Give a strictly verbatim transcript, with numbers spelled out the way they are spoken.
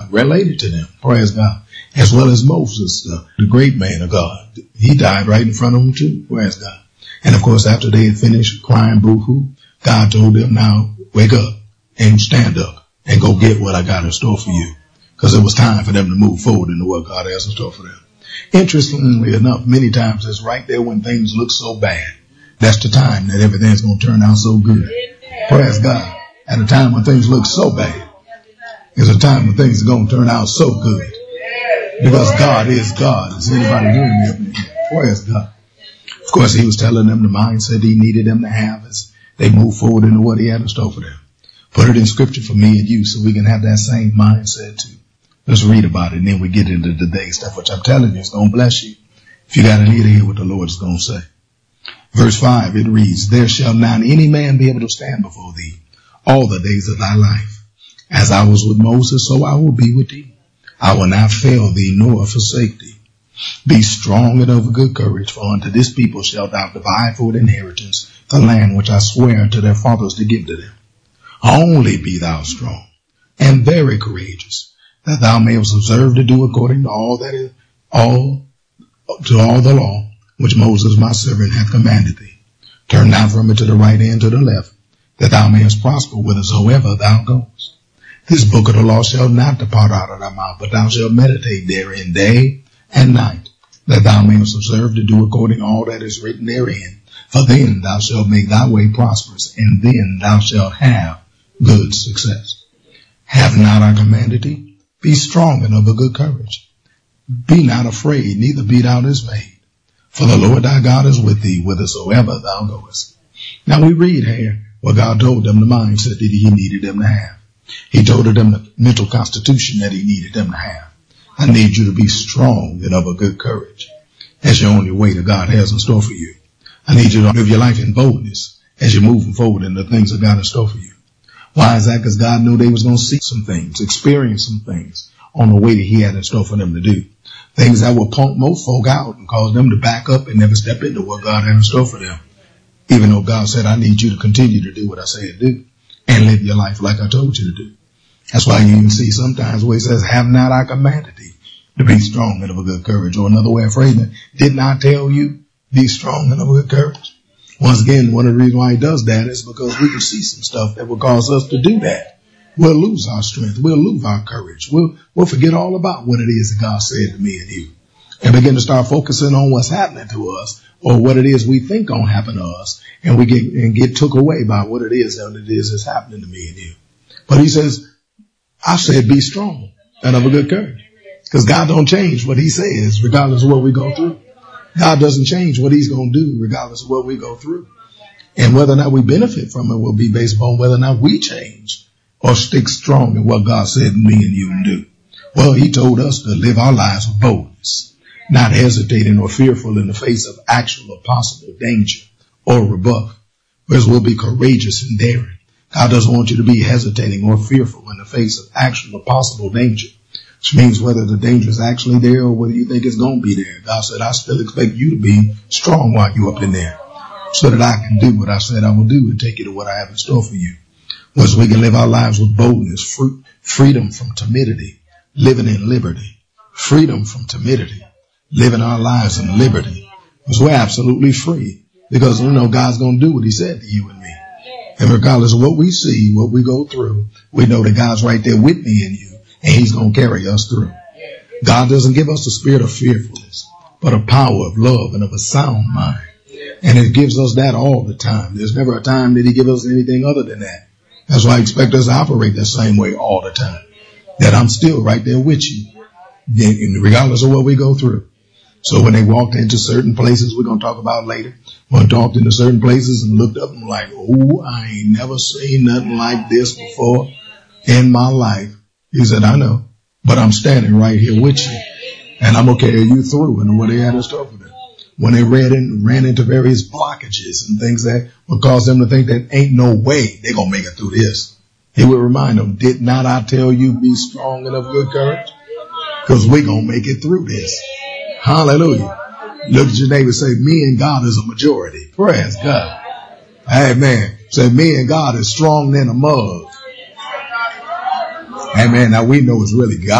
God, related to them. Praise God. As well as Moses, uh, the great man of God. He died right in front of them too. Praise God. And of course, after they had finished crying boo-hoo, God told them, now wake up and stand up and go get what I got in store for you. Because it was time for them to move forward into what God has in store for them. Interestingly enough, many times it's right there when things look so bad. That's the time that everything's going to turn out so good. Praise God. At a time when things look so bad, it's a time when things are going to turn out so good. Because God is God. Is anybody hearing me up in here? Praise God. Of course, he was telling them the mindset he needed them to have as they move forward into what he had in store for them. Put it in scripture for me and you so we can have that same mindset too. Let's read about it and then we get into today's stuff, which I'm telling you is going to bless you. If you got an ear to hear what the Lord is going to say. Verse five, it reads, there shall not any man be able to stand before thee all the days of thy life. As I was with Moses, so I will be with thee. I will not fail thee nor forsake thee. Be strong and of good courage, for unto this people shalt thou divide for an inheritance the land which I swear unto their fathers to give to them. Only be thou strong and very courageous, that thou mayest observe to do according to all that is all to all the law which Moses my servant hath commanded thee. Turn not from it to the right and to the left, that thou mayest prosper whithersoever thou goest. This book of the law shall not depart out of thy mouth, but thou shalt meditate therein day and night, that thou mayest observe to do according to all that is written therein. For then thou shalt make thy way prosperous, and then thou shalt have good success. Have not I commanded thee? Be strong and of a good courage. Be not afraid, neither be thou dismayed. For the Lord thy God is with thee whithersoever thou goest. Now we read here what God told them the mindset that he needed them to have. He told them the mental constitution that he needed them to have. I need you to be strong and of a good courage. That's your only way that God has in store for you. I need you to live your life in boldness as you're moving forward in the things that God in store for you. Why is that? Because God knew they was going to see some things, experience some things on the way that he had in store for them to do. Things that will punk most folk out and cause them to back up and never step into what God had in store for them. Even though God said, I need you to continue to do what I say to do and live your life like I told you to do. That's why you even see sometimes where he says, have not I commanded thee to be strong and of a good courage? Or another way of phrasing it, didn't I tell you, be strong and of a good courage? Once again, one of the reasons why he does that is because we can see some stuff that will cause us to do that. We'll lose our strength. We'll lose our courage. We'll, we'll forget all about what it is that God said to me and you and begin to start focusing on what's happening to us or what it is we think gonna happen to us. And we get, and get took away by what it is and it is that's happening to me and you. But he says, I said, be strong and of a good courage, because God don't change what he says regardless of what we go through. God doesn't change what he's going to do regardless of what we go through. And whether or not we benefit from it will be based upon whether or not we change or stick strong in what God said me and you and do. Well, he told us to live our lives with boldness, not hesitating or fearful in the face of actual or possible danger or rebuff, whereas we'll be courageous and daring. God doesn't want you to be hesitating or fearful in the face of actual or possible danger, which means whether the danger is actually there or whether you think it's going to be there. God said, I still expect you to be strong while you're up in there so that I can do what I said I will do and take you to what I have in store for you. Was we can live our lives with boldness, fruit, freedom from timidity, living in liberty, freedom from timidity, living our lives in liberty. Because we're absolutely free because we know God's going to do what he said to you and me. And regardless of what we see, what we go through, we know that God's right there with me and you, and he's going to carry us through. God doesn't give us the spirit of fearfulness, but a power of love and of a sound mind. And it gives us that all the time. There's never a time that he gives us anything other than that. That's why I expect us to operate the same way all the time. That I'm still right there with you, regardless of what we go through. So when they walked into certain places we're going to talk about later, when they walked into certain places and looked up and like, oh, I ain't never seen nothing like this before in my life. He said, I know, but I'm standing right here with you and I'm going to carry you through and what they had in store for them. When they ran, in, ran into various blockages and things that would cause them to think that ain't no way they're going to make it through this. He would remind them, did not I tell you be strong and of good courage? Because we're going to make it through this. Hallelujah. Look at your neighbor and say, me and God is a majority. Praise God. Amen. Say, me and God is strong than a mug. Amen. Now we know it's really God.